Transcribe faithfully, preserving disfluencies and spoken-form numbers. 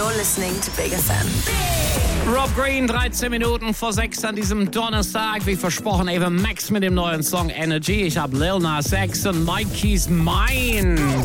You're listening to Big F M. Rob Green, dreizehn Minuten vor sechs an diesem Donnerstag. Wie versprochen, Ava Max mit dem neuen Song Energy. Ich habe Lil Nas X und Mikey's Mind.